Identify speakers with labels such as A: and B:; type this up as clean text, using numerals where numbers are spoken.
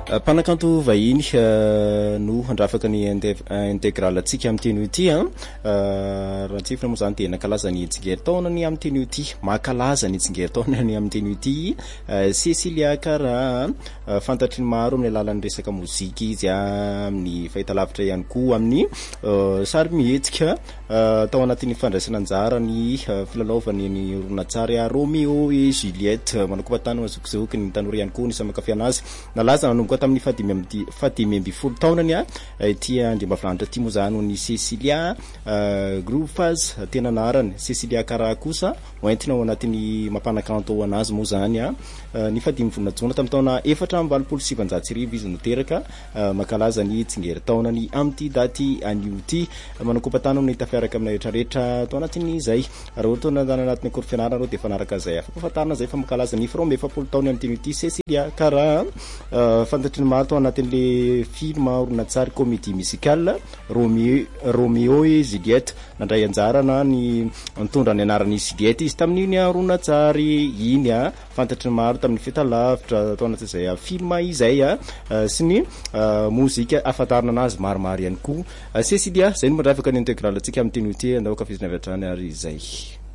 A: Mpanakanto vahiny no handrafaka ny intégral atsika amin'ny teny ity raha tsifina moa zany tena kalaza ny tsingeritaonany amin'ny teny ity makalaza ny tsingeritaonany amin'ny teny ity Cecilia Cara fantatry ny maro amin'ny alalan'ny resaka mozika izy amin'ny fahitalavitra ihany koa amin'ny sary mihetsika tao anatin'ny fandraisana anjara ny filalaovany ny oronatsary Romeo et Juliette manakopatany mazokizoky ny tanora ihany koa ny samakafy anazy nalaza nanomboka tamin'ny fadimy amby folo taonany ity andriambavilanitra ity moa zany ny Cecilia Groofaz tena anarany Cecilia Cara kosa hoentina ao anatin'ny mampanakanto anazy moa zany ny fadimy volana jona tamin'ny taona 427 izy noteraka makalaza ny tsingeritaonany amin'ity daty anio ity manakopatany ny tafiaraka amina rehetrarehetra tao anatin'izay raha ohatra nandana anatin'ny akora fianarana reo dia fanaraka zay afafantarina zay fa makalaza ny from 7 taony amin'ny teny ity Cecilia Cara fantatry ny maro tao anatin'le film oronatsary comédie musicale Romeo et Juliette nandray anjarana ny mitondra ny anarany Juliette izy tamin'iny oronatsary iny fantatry ny maro tamin'ny fitalavitra tao anatin'izay film izay sy ny mozika afantarana anazy maromaro ihany koa Cecilia zay no mandravaka ny intégral atsika amin'ny teny ity andao kafizina avy hatrany ary zay